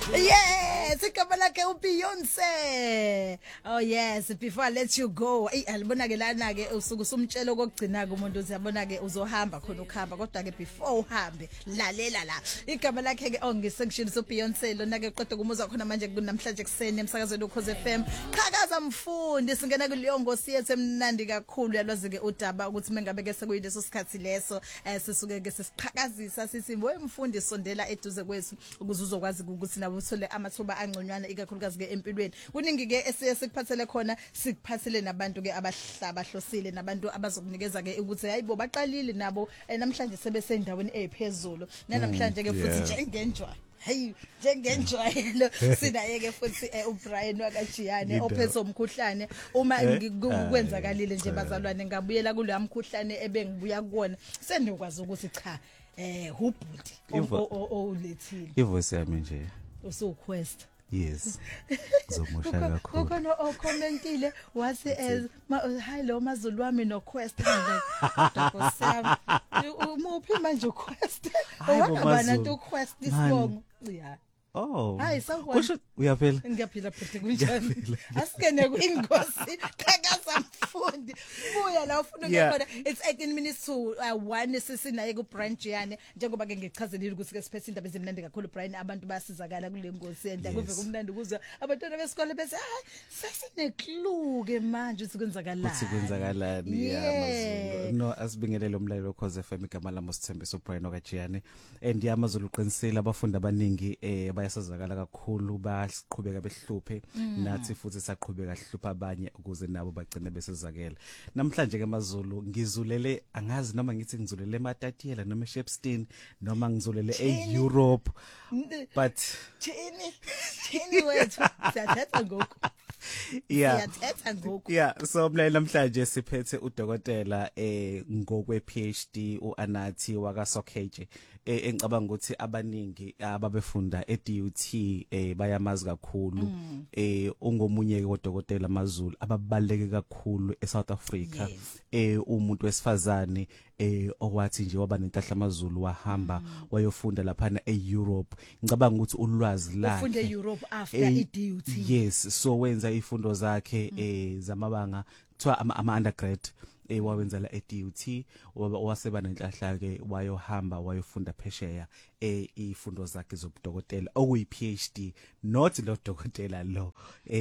Yes, igama lakhe uBeyoncé. Oh yes, before I let you go. Alibona ke lana ke usuku sumtshelo kokugcina ke umuntu uziyabona ke uzohamba khona ukuhamba kodwa ke before uhambe lalela la. Igama lakhe ke ongisection soBeyoncé lona ke qedwe kumuzwa khona manje kunamhlanje kuseni emsakazweni uKhoze FM. Qhakaza mfundi singena kuleyo ngosi yethu emnandi kakhulu yalwazi ke udaba ukuthi mengabe ke sekuyileso sikhathi leso sisuke ke sesiqhakazisa sithi wemfundi sondela eduze kwethu ukuze uzokwazi ukuthi nabo uthole amathuba angconywana ikakhulukazi ke empilweni kuningi ke esikuphathele khona sikuphathele nabantu ke abahlosile nabantu abazokunikeza ke ukuthi hayibo baqalile nabo namhlanje sebesendaweni eziphezulu namhlanje ke futhi njengenjwa hey njengenjwayelo sinayeke futhi uBrian wakajiyane ophethe umkhuhlane uma ngikwenzakalile nje bazalwane ngabuyela kulo mkhuhlane ebengibuya kuona sendikwazi ukuthi cha hubhuti olethile ivoice yami nje usuquest yes ngizomosha kakhulu khona ocommentile wasi hi lo mazulu wami no quest Sam umuphi manje uquest owabana to quest isibongo yeah oh hayi sawubona uyaphela ngiyaphila phela kunjani asikene kuingozi qhakaza mfundi buya la ufuna ukubona it's 18 minutes to 1 sisinaye ku branch yani njengoba ke ngichazelile ukuthi ke siphethe indaba ezimnandi kakhulu Brian abantu basizakala kule ngozi enda kuve kumnandi ukuzwa abantwana besikole bese hayi sesine clue ke manje ukwenzakalani yamazulu no asibingelele umlalelo Ukhoze FM igama lami Sithembiso Brian wakajiyane and yamazulu uqinisile abafundi abaningi bayasazakala kakhulu basiqhubeka behluphe nathi futhi saqhubeka sihlupha abanye ukuze nabo bagcine besezakela namhlanje ke amazulu ngizulele angazi noma ngithi ngizulele eMatatiyela noma eShepstone noma ngizulele eEurope but thini wethu siyathetha ngoku siyathetha ngoku so mla namhlanje siphethe udokotela ngokwe PhD uAnathi wakaSokheje engicabanga ukuthi abaningi ababefunda eDUT bayamazi kakhulu ungomunye ke odokotela amazulu ababaleke kakhulu eSouth Africa umuntu wesifazane owathi nje waba nentahla amazulu wahamba wayofunda lapha eEurope ngicabanga ukuthi ulwazi lakhe ufunda eEurope after eDUT yes so wenza izifundo zakhe zamabanga kuthiwa ama undergrad wawenza la eDUT waseba nenhlahla ke wayohamba wayofunda phesheya izifundo zakhe zobudokotela okuyi PhD not lo dokotela lo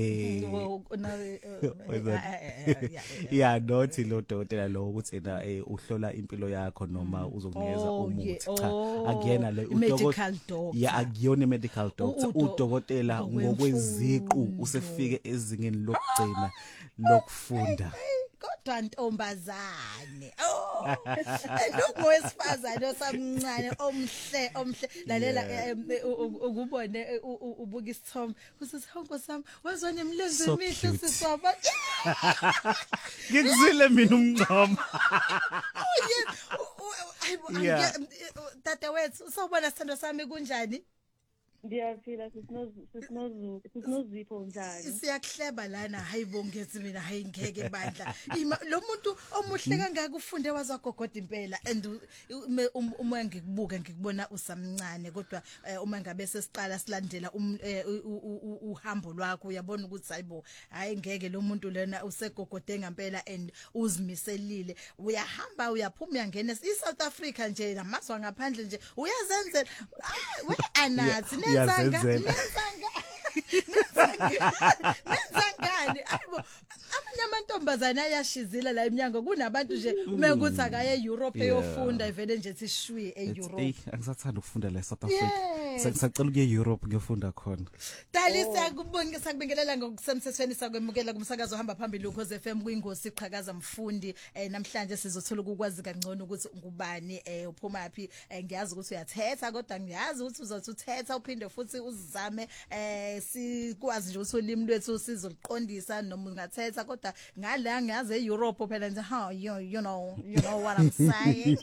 not lo dokotela lo ukuthi na uhlola impilo yakho noma uzokunikeza umuthi cha akuyena le udokotela akuyona medical doctor udokotela ngokweziqu usefike ezingeni lokugcina lokufunda kodwa ntombazane lokungowesifazane osamncane omhle lalela ukubone ubuka isithombe usithombe sami wazwane emlenze emihle sisaba ngikuzile mina umncamo tata wethu sawubona sithando sami kunjani Ndiyaphila sisinozipho njani siyakuhleba lana hayibo ngethi mina hayi ngeke bandla lo muntu omuhle kangaka ufunde wazagogoda impela and uma ngikubuka ngikubona usamncane kodwa uma ngabe sesiqala silandela uhambo lwakho uyabona ukuthi hayibo hayi ngeke lo muntu lena usegogode ngempela and uzimiselile uyahamba uyaphuma uyangena eSouth Africa nje namazwe ngaphandle nje uyazenzela we Anathi nenzangani ayibo amanye amantombazana ayashizila la eminyango kunabantu nje uma ukuthi akaye eEurope eyofunda ivele nje sishwi eEurope angisathanda ukufunda la eSouth Africa ngisacela ukuye eEurope ngiyofunda khona Dali sakubingelela ngokusemthethweni sakwemukela kumsakazo hamba phambili Ukhoze FM kuyingosi iqhakaza mfundi namhlanje sizothola ukwazi kangcono ukuthi ngubani uphuma phi ngiyazi ukuthi uyathetha kodwa ngiyazi ukuthi uzothi uthetha uphinde futhi uzizame sikwazi nje ukuthi ulimi lwethu sizoliqondisa noma ungathetha kodwa ngala ngiyazi eEurope phela nje you know what I'm saying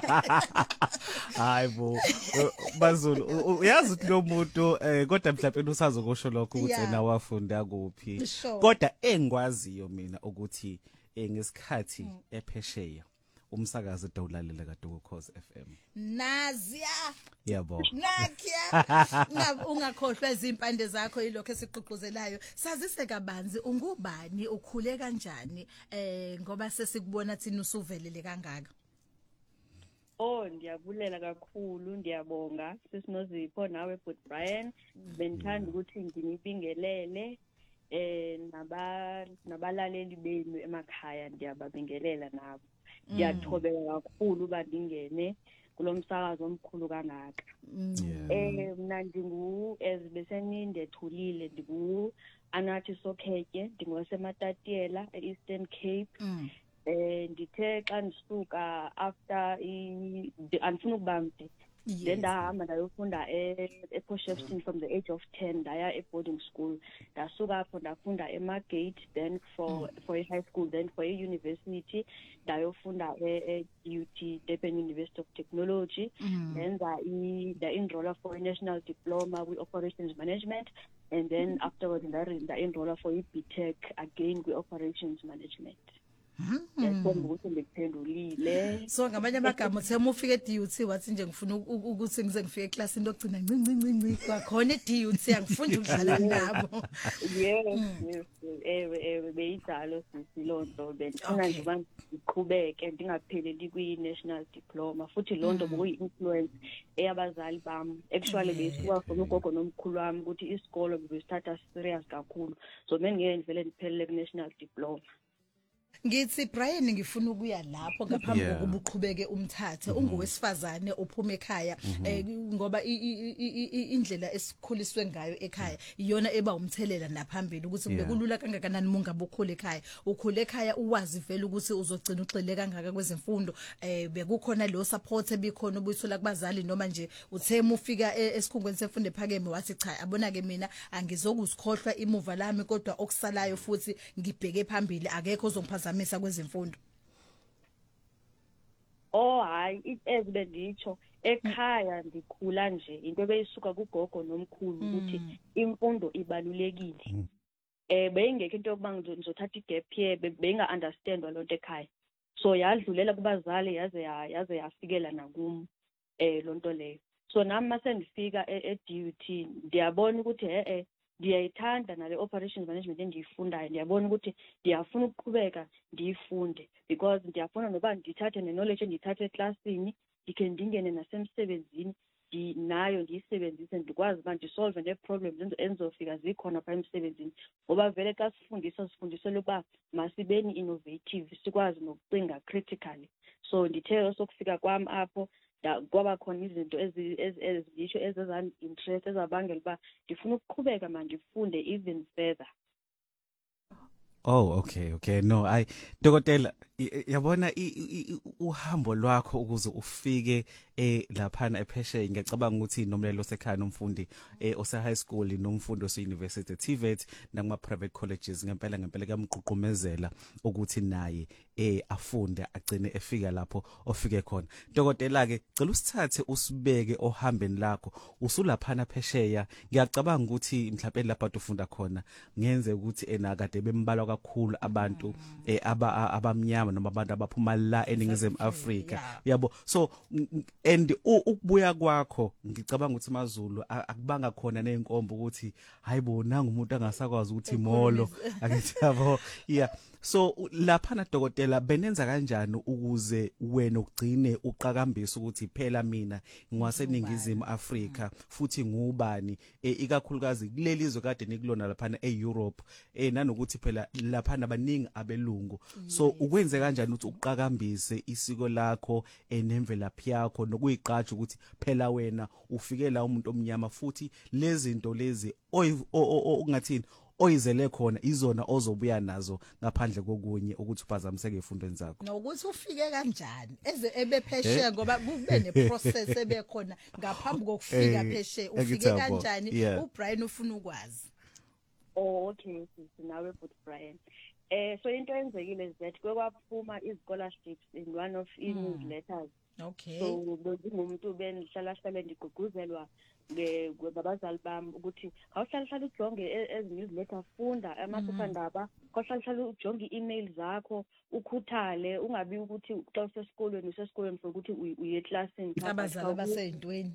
hayibo bazulu uyazi ukuthi lo muntu kodwa mhlawumbe usazokusho lokho ukuthi na wafunda kuphi kodwa engikwaziyo mina ukuthi ngesikhathi ephesheya umsakazo dawulalela kade ku Cause FM. Nazia Yebo. Nakia ungakhohlwa izimpande zakho ilokho esiqhuquzelayo. Sazise kabanzi ungubani ukhule kanjani ngoba sesikubona thina usuvelele kangaka. Oh ndiyabulela kakhulu ndiyabonga sisinozipho nawe but Brian benithanda ukuthi nginibingelele nabalaleli benu emakhaya ndiyababingelela nabo ndiyathobela kakhulu bandingene kulomsakazo omkhulu kangaka mina ndingu ezibeseni ndethulile ndingu Anathi Sokhetje ndingoseMatatiyela eEastern Cape ndithe xa ndisuka after andifuna ukubamde then ndahamba ndayofunda ePortshepstone from the age of 10 ndaya boarding school ndasuka apho ndafunda eMargate then for a high school then for a university ndayofunda eDUT Durban University of Technology then nda-enrolla for a national diploma kwi-operations management and then afterwards nda-enrolla for i-BTech again kwi-operations management. Ukuthi ngiphendulile so ngamanye amagama uthema ufike eDUT wathi nje ngifuna ukuthi ngize ngifike eclassini lokugcina ncinci kwakhona eDUT angifunda ukudlala nabo yes ewe beyidalo silonto bengifuna nje abantu iqhubeke ndingapheleli kwi-national diploma futhi lonto bokuyi-influence eyabazali bami actually besuka from ugogo nomkhulu wami ukuthi isikolo besithatha serious kakhulu so ngeke ngivele ndiphelele ku-national diploma. Ngithi Brian ngifuna ukuya lapho ngaphambi kokuba uqhubeke umthathe ungowesifazane ophuma ekhaya ngoba indlela esikhuliswe ngayo ekhaya iyona eba umthelela naphambili ukuthi kube kulula kangakanani mungabe ukhule ekhaya ukhule ekhaya uwazi vele ukuthi uzogcina uxele kangaka kwezemfundo bekukhona lo support ebikhona ubuyithola kubazali noma nje uthema ufika esikhungweni semfundo ephakeme wathi cha abona ke mina angizokusikhohlwa imuva lami kodwa okusalayo futhi ngibheke phambili akekho ozongiphazamisa kwezemfundo. Oh hayi ezibenditsho ekhaya ndikhula nje into beyisuka kugogo nomkhulu ukuthi imfundo ibalulekile. Beyingekho into yokuba ngizothatha igap year beyinga understandwa lonto ekhaya. So yadlulela kubazali yaze yafikela nakumi lonto leyo. So nami mase ndifika eDUT ndiyabona ukuthi ndiyayithanda nale operations management endiyifundayo ndiyabona ukuthi ndiyafuna ukuqhubeka ndiyifunde because ndiyafuna noba ndithathe knowledge endiyithathe eklasini ndikhe ndingene nasemsebenzini nayo ndiyisebenzise ndikwazi uba ndisolve nee-problems endizofika zikhona phaa emsebenzini ngoba vele xa sifundisele ukuba masibeni innovative sikwazi nokucinga critically. So ndithe sokufika kwami apho kwaba khona izinto ezisho ezezan-interest ezabangela uba ndifuna ukuqhubeka ndifunde even further. Oh okay no dokotela yabona uhambo lwakho ukuze ufike laphana ephesheya ngiyacabanga ukuthi nomlelo osekhaya nomfundi ose high school nomfundi ose university TVET nakuma private colleges ngempela kuyamgqugqumezela ukuthi naye afunde agcine efika lapho ofike khona. Dokotela ke cela usithathe usibeke ohambeni lakho usulaphana phesheya ngiyacabanga ukuthi mhlawumbe lapha ufunda khona ngenze ukuthi enakade bembalwa kakhulu abantu abamnyama noma abantu abaphuma la eNingizimu Afrika yabo. So and ukubuya kwakho ngicabanga ukuthi maZulu akubanga khona nenkombo ukuthi hayibo nanga umuntu angasakwazi ukuthi molo akithi yabo so lapha na dokotela benenza kanjani ukuze wena ugcine uqhakambisa ukuthi phela mina ngwaseNingizimu Afrika futhi ngubani ikakhulukazi kulelizwe kade nikulona lapha eEurope nanokuthi phela lapha nabaningi abelungu. So ukwenze kanjani ukuthi uqhakambise isiko lakho nemvelaphi yakho nokuyiqhatsha ukuthi phela wena ufikela umuntu omnyama futhi lezi zinto lezi ongathini oyizele khona izona ozobuya nazo ngaphandle kokunye ukuthi uphazamiseke efundweni zakho nokuthi ufike kanjani ebephesheya ngoba kube neprocess ebekhona ngaphambi kokufika phesheya ufike kanjani uBrian ufuna ukwazi. Oh okay nawe but Brian so into enzekile is that kwaphuma scholarships in one of newsletters. Okay. So bengumuntu bendihlala ndigqugquzelwa ngabazali bami ukuthi awuhlala ujonge ezinewsletter, funda amaphephandaba, awuhlala ujonge i-email zakho, ukhuthale, ungabi ukuthi xa usesikolweni for ukuthi uye eklasini abazali abaseyintweni.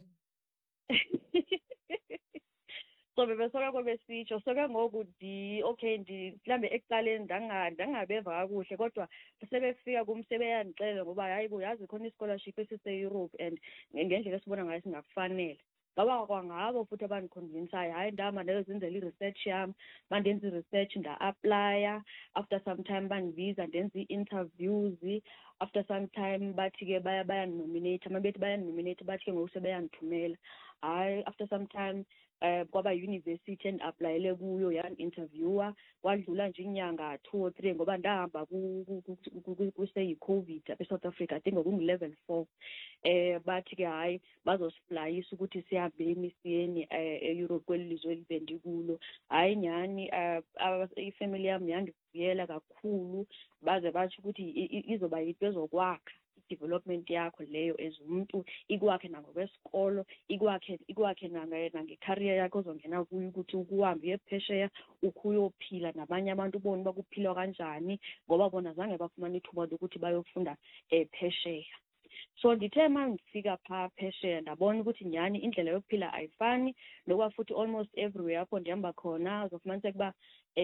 So bebesoloko besitsho soke ngoku okay mhlambe ekuqaleni ndangabeva kakuhle kodwa sebefika kum sebeyandixelela ngoba hayi uyazi khona i-scholarship esise-Europe and ngendlela esibona ngayo singakufanele. Ngaba kwangabo futhi abandiconvinsayo hayi ndihamba ndayozenzela i-research yami, mandenza i-research nda-aplya, after some time bandibiza ndenza ii-interviews, after some time bathi-ke bayanominate, amabethi bayanominate bathi ke ngoku sebeyandithumela. Hayi after some time kwaba university and-aplayele kuyo yan-interviewer, kwadlula nje inyanga 2 or 3 ngoba ndahamba kuseyi-COVID apha eSouth Africa, I think ngokungu-level 4. Bathi-ke hayi bazosiflayisa ukuthi sihambeni siyeni e-Europe kweli lizwe elibendi kulo. Hayi nyhani ifamily yami yandivuyela kakhulu, baze batsho ukuthi izoba yinto ezokwakha development yakho leyo as umuntu, ikwakhe nangokwesikolo, ikwakhe nange-career yakho ozongena kuyo ukuthi ukuhambe uyephesheya ukuyophila nabanye abantu ubone uba kuphilwa kanjani ngoba bona zange bafumana ithuba lokuthi bayofunda phesheya. So ndithe uma ndifika phaa phesheya ndabona ukuthi nyhani indlela yokuphila ayifani, nokuba futhi almost everywhere apho ndihamba khona uzofumaniseka uba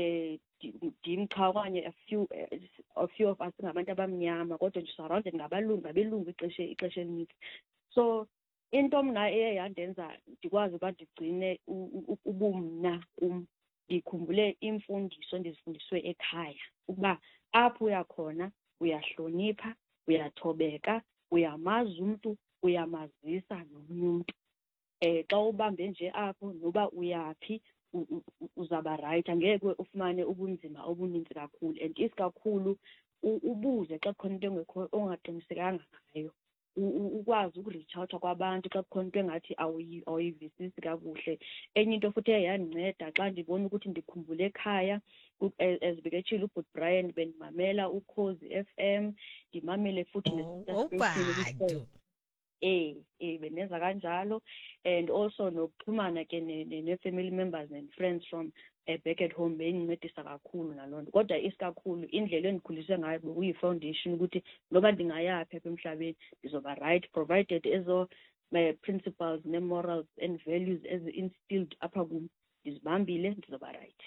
ndim qha okanye a few of us ngabantu abamnyama kodwa nje surrounded ngabelungu ixesha elininzi. So into mna eye yandenza ndikwazi uba ndigcine ubumna ndikhumbule imfundiso endizifundiswe ekhaya ukuba apho uyakhona uyahlonipha, uyathobeka, uyamazi umntu, uyamazisa nomnye umntu. Xa ubambe nje apho noba uyaphi uzaba right, angeke ufumane ubunzima obuninzi kakhulu. And isikakhulu ubuze xa kukhona into engekho ongaqinisekanga ngayo, ukwazi ukureach out kwabantu xa kukhona into engathi awuyivisisi kakuhle. Enye into futhi eyandinceda xa ndibona ukuthi ndikhumbule ekhaya, as beketshile ubhuti Brian bendimamela uKhozi FM, ndimamele futhi bendenza kanjalo. And also nokuxhumana ke ne-family members and friends from back at home bendincedisa kakhulu naloo nto. Kodwa isikakhulu indlela endikhulise ngayo bekuyi-foundation ukuthi noba ndingayaphi apha emhlabeni ndizoba right, provided ezo principles ne-morals and values ezi-instilled apha kum ndizibambile, ndizoba right.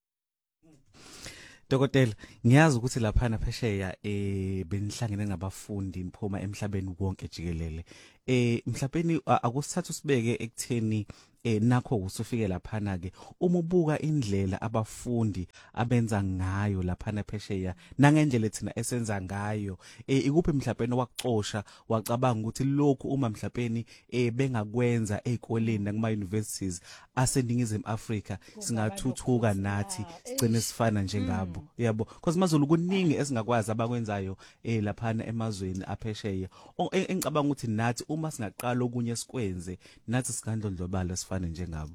Dokotela, ngiyazi ukuthi laphana phesheya benihlangene nabafundi mphuma emhlabeni wonke jikelele. Mhlabeni akusithatha usibeke ekutheni nakho usufike laphana ke uma ubuka indlela abafundi abenza ngayo laphana phesheya nangendlela thina esenza ngayo, ikuphi mhlabeni wakuxosha wacabanga ukuthi lokhu uma mhlabeni bengakwenza ezikoleni nakuma universities aseningizimu Afrika singathuthuka nathi sigcine sifana njengabo, yabo, because mazulu kuningi esingakwazi abakwenzayo laphana emazweni aphesheya. Engicabanga ukuthi nathi uma singaqala okunye sikwenze nathi sikandlondlobala sifane njengabo.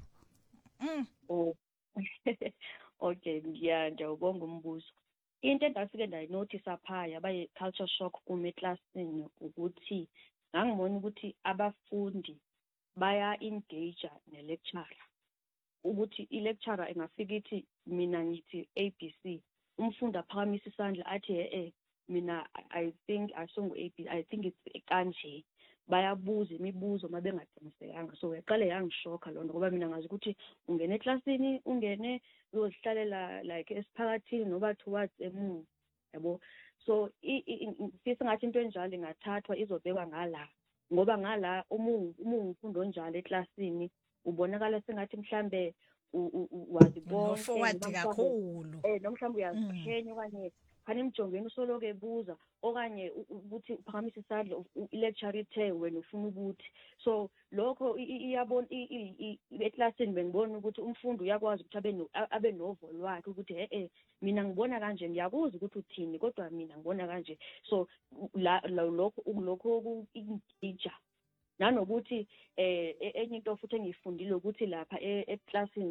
Okay, ngiyabonga umbuzo. Into endafike ndayinotice apha yabaye culture shock kuma eklasini ukuthi ngangibona ukuthi abafundi baya engage ne-lecturer, ukuthi i-lecturer ingafika ithi mina ngithi ABC, umfundi aphakamisa isandla athi mina I think it's kanje. Bayabuza imibuzo uma bengaqinisekanga. So yaqale yangishoka loo nto ngoba mina ngazi ukuthi ungene eklasini, ungene uyozihlalela like esiphakathini noba towards emuva, yabo. So sifisa ngathi into enjalo ingathathwa izobekwa ngala ngoba ngala uma umfundo onjalo eklasini ubonakala sengathi mhlambe wazibona forward kakhulu, nomhlambe uyaziphenya okanye khani emjongweni usoloke ebuza okanye ukuthi uphakamisa isandla i-lecture ithe wena ufuna ukuthi. So lokho iyabona eklasini bengibona ukuthi umfundi uyakwazi ukuthi abe novo lwakhe ukuthi mina ngibona kanje, ngiyakuza ukuthi uthini kodwa mina ngibona kanje. So lokho ku-engage nanokuthi enye into futhi engiyifundile ukuthi lapha eklasini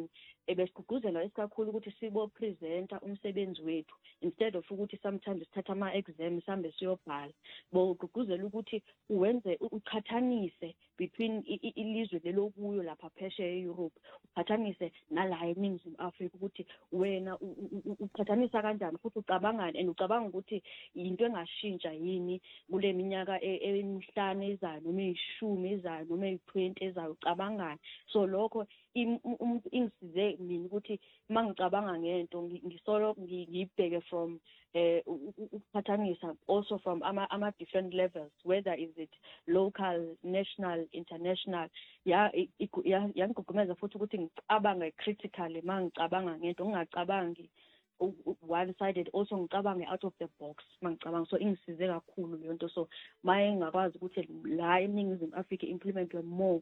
ebesigqugquzela isikakhulu ukuthi sibo presenter umsebenzi wethu instead of ukuthi sometimes sithatha ama exams sambe siyobhala bogqugquzela ukuthi uwenze uqhathanise between ilizwe lelokuyo lapha phesheya eEurope uqhathanise nala eNingizimu Afrika ukuthi wena uqhathanisa kanjani futhi ucabangani and ucabanga ukuthi into engashintsha yini kule minyaka emihlanu ezayo noma 10 ezayo noma 20 ezayo ucabangani so lokho ingisize mina ukuthi mangicabanga ngento ngisolo ngibheke from ukuphathanisa also from ama different levels whether is it local national international yangigqugqumeza futhi ukuthi ngicabange critically mangicabanga ngento ngingacabangi one sided also ngicabange out of the box mangicabanga so ingisize kakhulu le nto so maye ngakwazi ukuthi la eNingizimu Afrika implement more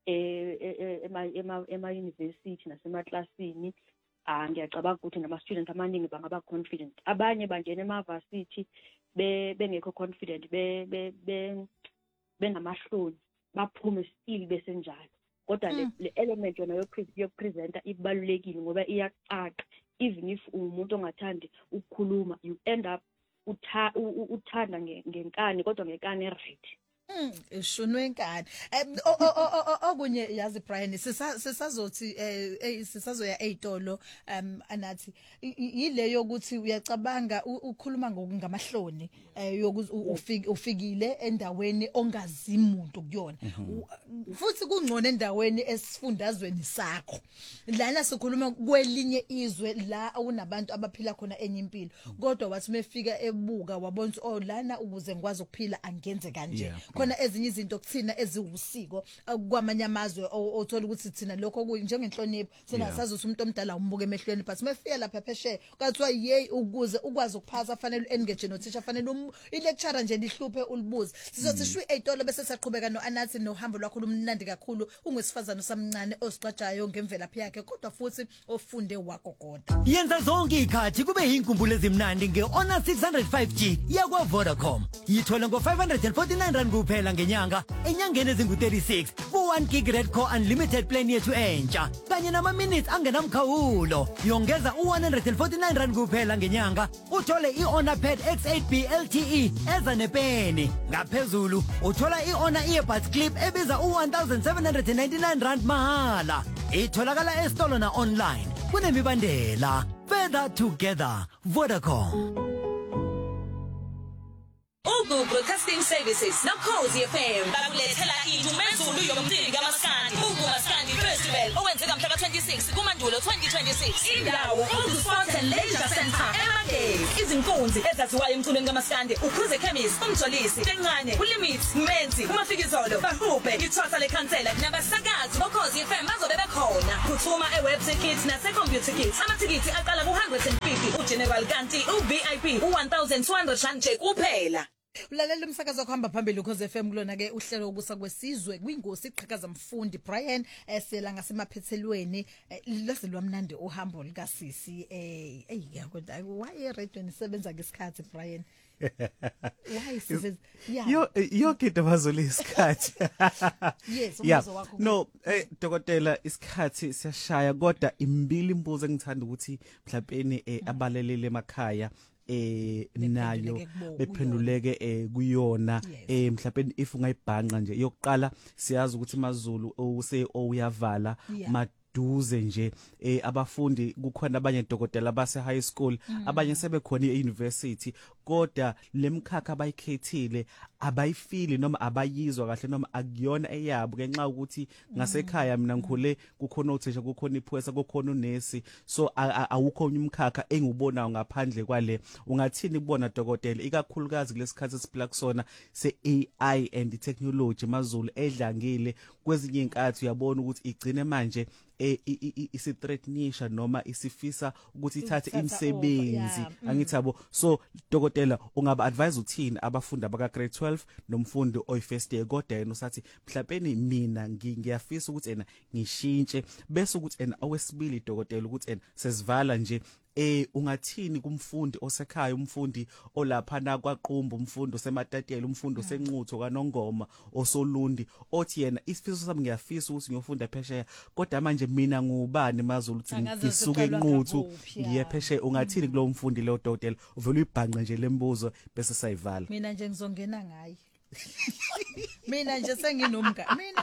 ema university nasemaklasini ngiyacabanga ukuthi nama students amaningi bangaba confident abanye bangena ema-varsity bengekho confident benamahloni baphume still besenjalo kodwa le element yona yokupresenta ibalulekile ngoba iyacaca even if umuntu ongathandi ukukhuluma you end up uthanda ngenkani kodwa ngenkani eright Ishunwe enkani okunye yazi Brian sisazothi sisazoya ezitolo anathi yileyo ukuthi uyacabanga ukhuluma ngamahloni yokuthi ufikile endaweni ongazi umuntu kuyona futhi kungcono endaweni esifundazweni sakho lana sikhuluma kwelinye izwe la unabantu abaphila khona enye impilo kodwa wathi mefika ebuka wabona oh lana ukuze ngikwazi ukuphila angenze kanje khona ezinye izinto kuthina eziwusiko kwamanye amazwe othola ukuthi thina lokho njengenhlonipho sina sazothi umuntu omdala umbuke emehlweni but mefika lapha phesheya kwathiwa yey ukuze ukwazi ukuphasa fanele engage no teacher fanele ilecturer nje lihluphe ulibuze sizothi shwi ezitolo bese siyaqhubeka noAnathi nohambo lwakho lumnandi kakhulu ungwesifazana osamncane osiqatshayo ngemvelaphi yakhe kodwa futhi ofunde wako kodwa yenza zonke ikhathi kube yinkumbulo ezimnandi ngeHonor 605G yakwa Vodacom yithola ngo549 kuphela ngenyanga enyangeni ezingu36 ku1 gig red core unlimited plan yethu entsha kanye nama minutes angenamkhawulo yongeza u149 kuphela ngenyanga uthole iHonor Pad X8B LTE eza nepeni ngaphezulu uthola iHonor earbuds clip ebiza u1799 mahala itholakala esitolo na online kunemibandela further together Vodacom Ugu Broadcasting Services naKhosi FM bakulethela indumezulu yomcimbi kaMaskandi Ugu Maskandi Festival owenzeka mhla ka26 kuMandulo 2026 indawo Ugu Sports and Leisure Center eMagesi izinkunzi ezaziwayo emculweni kaMaskandi uKhuze Chemist umjolisi Tencane uLimit Menzi uMafikizolo bahube ithosa lekhansela nabasakazi boKhosi FM bazobe bekhona kuthuma ewebsite kit nase-computer kit amathikiti aqala ku150 uGeneral kanti uVIP u1200 nje kuphela Ulalela umsakazo okuhamba phambili uKhosi FM kulona ke uhlelo ukusa kwesizwe kwingosi iqhakaza mfundi Brian esela ngasemaphethelweni lozilwa mnandi uhambo likasisi kodwa why radio nisebenza ngesikhathi Brian why sebenza yo kid abazoli isikhathi yes umbuzo wakho no dokotela isikhathi siyashaya kodwa imbili imbuzo engithanda ukuthi mhlawumbe abalelele emakhaya nayo bephenduleke kuyona mhlawumbe if ungayibhanqa nje yokuqala siyazi ukuthi maZulu uyavala duze nje abafundi kukhona abanye dokotela base high school abanye sebekhona euniversity kodwa lemkhakha abayikhethile abayifili noma abayizwa kahle noma akuyona eyabo ngenxa ukuthi ngasekhaya mina ngikhule kukhona uthisha kukhona iphwesa kukhona unesi so awukho umkhakha engiubonayo ngaphandle kwale ungathini kubona dokotela ikakhulukazi kulesikhathi esiphila kusona se-AI and technology maZulu edlangile kwezinye inkathi uyabona ukuthi igcine manje isi-threatnisha noma isifisa ukuthi ithathe imisebenzi angithabo so dokotela ungaba advise uthini abafundi abaka grade 12 nomfundi oy first year kodwa yena usathi mhlawumbe mina ngiyafisa ukuthi ena ngishintshe bese ukuthi ena owesibili dokotela ukuthi ena sesivala nje ungathini kumfundi osekhaya, umfundi olapha na kwaQumbu, umfundi osematatiyela, umfundi osenqutho kaNongoma, osolundi, othi yena isifiso sami ngiyafisa ukuthi ngiyofunda phesheya kodwa manje mina ngubani Mazulu ukuthi ngisuke enquthu ngiye phesheya, ungathini kulo mfundi lo dokotela uvela uyibhanqa nje lembuzo bese sayivala? Mina nje ngizongena ngaye. Mina nje senginomga mina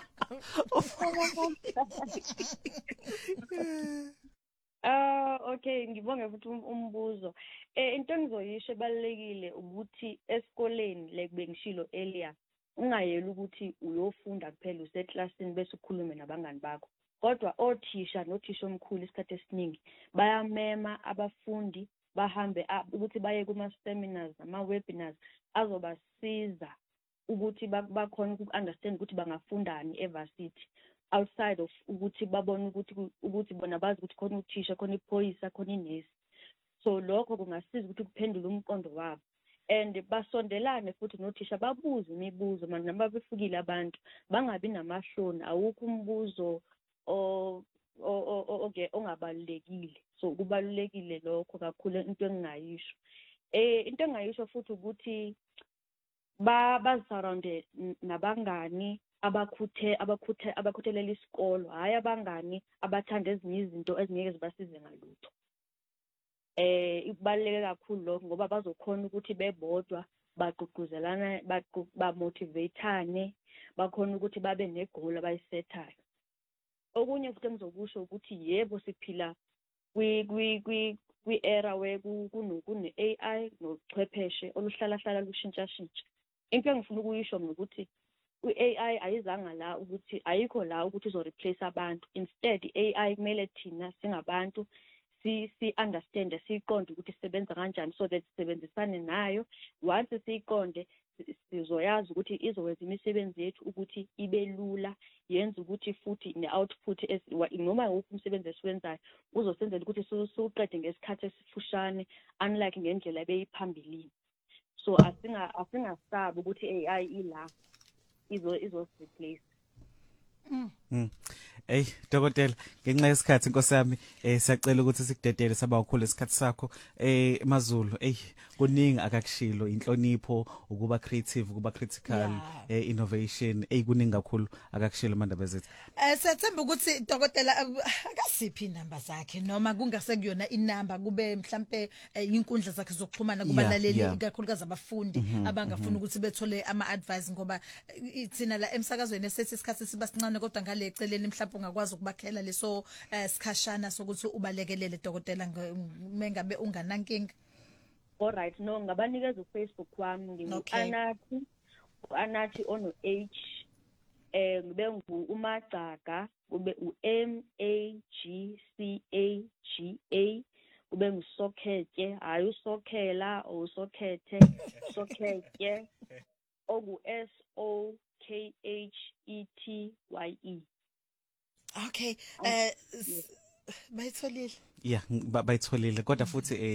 Okay, ngibonge futhi umbuzo. Into engizoyisho ebalekile ukuthi esikoleni like bengishilo earlier, ungayeli ukuthi uyofunda kuphela useclassini bese ukhulume nabangani bakho. Kodwa othisha nothisha omkhulu isikhathi esiningi bayamema abafundi bahambe ukuthi baye kuma seminars nama webinars azobasiza ukuthi bakhona uku-understand ukuthi bangafundani evarsity outside of ukuthi babone ukuthi bona bazi ukuthi khona uthisha, khona iphoyisa, khona inesi. So lokho kungasiza ukuthi kuphendule umqondo wabo and basondelane futhi nothisha babuze imibuzo manje noma befukile abantu bangabi namahloni, awukho umbuzo okay ongabalekile. So kubalulekile lokho kakhulu into engingayisho. Into engingayisho futhi ukuthi basurrounde nabangani abakhuthelela isikolo, hayi abangani abathanda ezinye izinto ezingeke zibasize ngalutho. Ibaluleke kakhulu lokho ngoba bazokhona ukuthi bebodwa bagqugquzelana, bamotivatane, bakhona ukuthi babe negoal abayisethayo. Okunye futhi engizokusho ukuthi yebo siphila kwi-era where kune AI nochwepheshe oluhlala lushintsha. Into engifuna ukuyisho ukuthi i-AI ayizanga la ukuthi ayikho la ukuthi izo replace abantu. Instead i-AI kumele thina singabantu si-understand, siqonde ukuthi sisebenza kanjani so that sisebenzisane nayo. Once siyiqonde sizoyazi ukuthi izokwenza imisebenzi yethu ukuthi ibe lula, yenza ukuthi futhi ne-output noma wuphi umsebenzi esiwenzayo uzosenzela ukuthi siwuqede ngesikhathi esifushane unlike ngendlela ebeyiphambilini. So asingasabi ukuthi AI ila izo-replace. Hey dokotela, ngenxa yesikhathi Nkosi yami siyacela ukuthi sikudedele saba ukhulu isikhathi sakho. Mazulu, kuningi akakushilo, inhlonipho, ukuba creative, ukuba critical, innovation, kuningi kakhulu akakushilo mandaba zethu. Sethemba ukuthi dokotela akasiphi inamba zakhe noma kungase kuyona inamba kube mhlambe inkundla zakhe zokuxhumana kubalaleli kakhulukazi abafundi abangafuna ukuthi bethole ama advice ngoba ithina la emsakazweni esethi isikhathi siba sincane kodwa ngale eceleni mhlawumbe ungakwazi ukubakhela leso sikhashana sokuthi ubalekelele dokotela mengabe unganankinga. Alright, no ngabanikeza uFacebook wami ngingu-Anathi ono H, ngibe ngu-Umagcaga, kube uMagcaga, kube nguSokhetje, hayi uSokhela or uSokhethe, Sokhetje, SOKHETYE. Okay, bayitholile. Yeah, bayitholile kodwa futhi